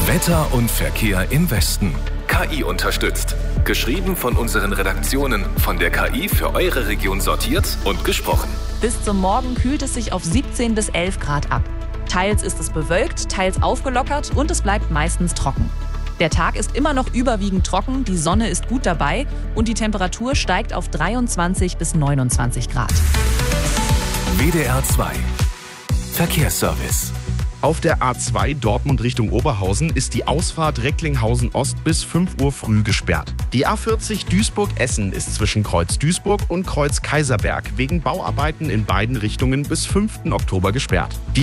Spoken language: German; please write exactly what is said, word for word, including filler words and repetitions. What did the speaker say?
Wetter und Verkehr im Westen. K I unterstützt. Geschrieben von unseren Redaktionen, von der K I für eure Region sortiert und gesprochen. Bis zum Morgen kühlt es sich auf siebzehn bis elf Grad ab. Teils ist es bewölkt, teils aufgelockert und es bleibt meistens trocken. Der Tag ist immer noch überwiegend trocken, die Sonne ist gut dabei und die Temperatur steigt auf dreiundzwanzig bis neunundzwanzig Grad. W D R zwei Verkehrsservice. Auf der A zwei Dortmund Richtung Oberhausen ist die Ausfahrt Recklinghausen Ost bis fünf Uhr früh gesperrt. Die A vierzig Duisburg-Essen ist zwischen Kreuz Duisburg und Kreuz Kaiserberg wegen Bauarbeiten in beiden Richtungen bis fünften Oktober gesperrt. Die